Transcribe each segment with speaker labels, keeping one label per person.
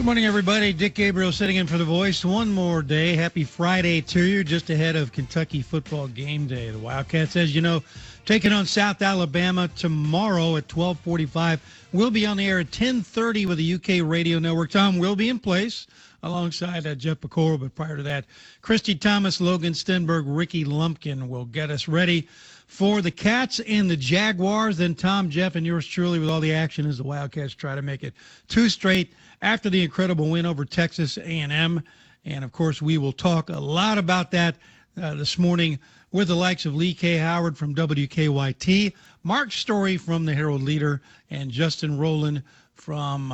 Speaker 1: Good morning, everybody. Dick Gabriel sitting in for The Voice. One more day. Happy Friday to you, just ahead of Kentucky football game day. The Wildcats, as you know, taking on South Alabama tomorrow at 12:45. We'll be on the air at 10:30 with the UK Radio Network. Tom will be in place alongside Jeff Pecora, but prior to that, Christy Thomas, Logan Stenberg, Ricky Lumpkin will get us ready for the Cats and the Jaguars. Then Tom, Jeff, and yours truly with all the action as the Wildcats try to make it two straight after the incredible win over Texas A&M. And, of course, we will talk a lot about that this morning with the likes of Lee K. Howard from WKYT, Mark Story from the Herald Leader, and Justin Rowland from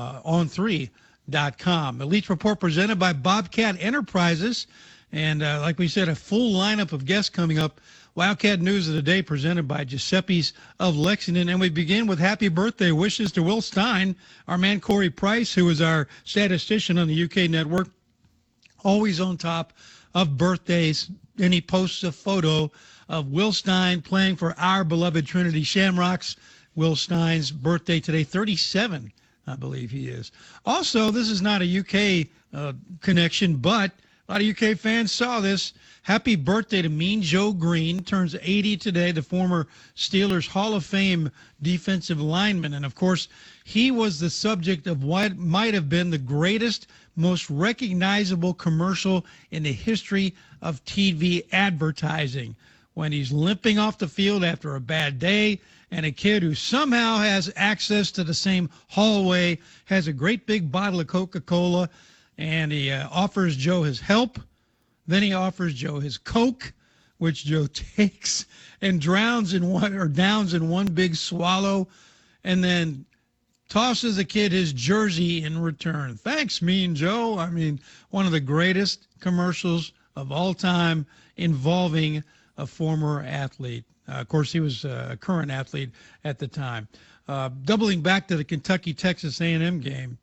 Speaker 1: On3.com. The Leach Report presented by Bobcat Enterprises. And like we said, a full lineup of guests coming up. Wildcat News of the Day presented by Giuseppe's of Lexington. And we begin with happy birthday wishes to Will Stein, our man Corey Price, who is our statistician on the UK network, always on top of birthdays. And he posts a photo of Will Stein playing for our beloved Trinity Shamrocks. Will Stein's birthday today, 37, I believe he is. Also, this is not a UK connection, but a lot of UK fans saw this. Happy birthday to Mean Joe Green. Turns 80 today, the former Steelers Hall of Fame defensive lineman. And, of course, he was the subject of what might have been the greatest, most recognizable commercial in the history of TV advertising, when he's limping off the field after a bad day, and a kid who somehow has access to the same hallway has a great big bottle of Coca-Cola, and he offers Joe his help. Then he offers Joe his Coke, which Joe takes and downs in one big swallow, and then tosses the kid his jersey in return. Thanks, Mean Joe. I mean, one of the greatest commercials of all time involving a former athlete. Of course, he was a current athlete at the time. Doubling back to the Kentucky-Texas A&M game,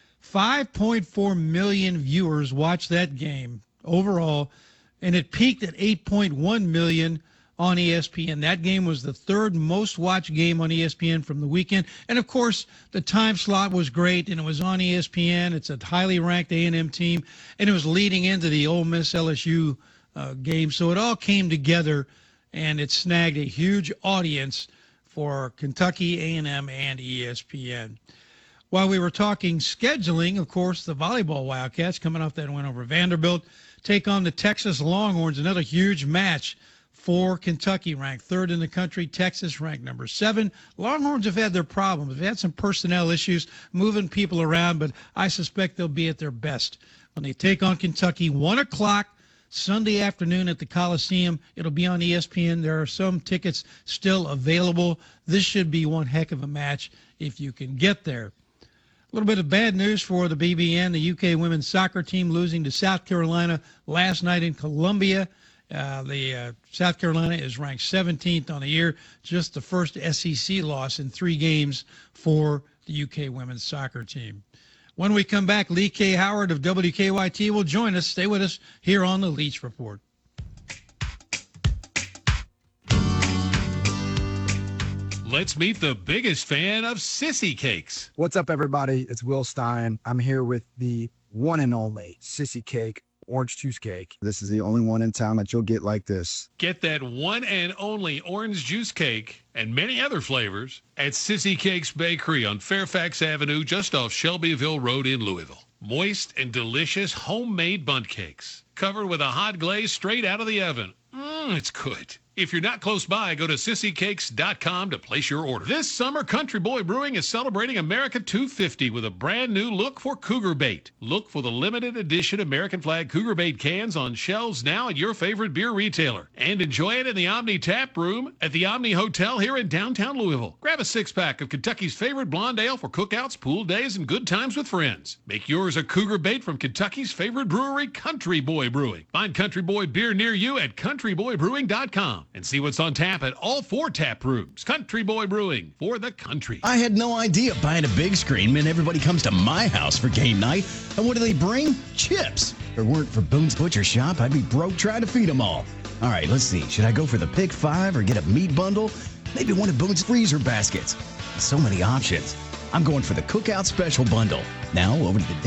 Speaker 1: 5.4 million viewers watched that game overall, and it peaked at 8.1 million on ESPN. That game was the third most watched game on ESPN from the weekend. And, of course, the time slot was great, and it was on ESPN. It's a highly ranked A&M team, and it was leading into the Ole Miss LSU game. So it all came together, and it snagged a huge audience for Kentucky, A&M, and ESPN. While we were talking scheduling, of course, the volleyball Wildcats, coming off that win over Vanderbilt, take on the Texas Longhorns, another huge match for Kentucky, ranked third in the country. Texas ranked number 7. Longhorns have had their problems. They've had some personnel issues, moving people around, but I suspect they'll be at their best when they take on Kentucky. 1 o'clock Sunday afternoon at the Coliseum. It'll be on ESPN. There are some tickets still available. This should be one heck of a match if you can get there. A little bit of bad news for the BBN. The UK women's soccer team losing to South Carolina last night in Columbia. South Carolina is ranked 17th on the year, just the first SEC loss in 3 games for the UK women's soccer team. When we come back, Lee K. Howard of WKYT will join us. Stay with us here on the Leach Report.
Speaker 2: Let's meet the biggest fan of Sissy Cakes.
Speaker 3: What's up, everybody? It's Will Stein. I'm here with the one and only Sissy Cake orange juice cake.
Speaker 4: This is the only one in town that you'll get like this.
Speaker 2: Get that one and only orange juice cake and many other flavors at Sissy Cakes Bakery on Fairfax Avenue, just off Shelbyville Road in Louisville. Moist and delicious homemade bundt cakes, covered with a hot glaze straight out of the oven. It's good. If you're not close by, go to sissycakes.com to place your order. This summer, Country Boy Brewing is celebrating America 250 with a brand new look for Cougar Bait. Look for the limited edition American flag Cougar Bait cans on shelves now at your favorite beer retailer. And enjoy it in the Omni Tap Room at the Omni Hotel here in downtown Louisville. Grab a 6-pack of Kentucky's favorite blonde ale for cookouts, pool days, and good times with friends. Make yours a Cougar Bait from Kentucky's favorite brewery, Country Boy Brewing. Find Country Boy beer near you at countryboybrewing.com. And see what's on tap at all 4 tap rooms. Country Boy Brewing, for the country.
Speaker 5: I had no idea buying a big screen meant everybody comes to my house for game night. And what do they bring? Chips. If it weren't for Boone's Butcher Shop, I'd be broke trying to feed them all. All right, let's see. Should I go for the Pick 5 or get a meat bundle? Maybe one of Boone's freezer baskets. So many options. I'm going for the Cookout Special Bundle. Now over to the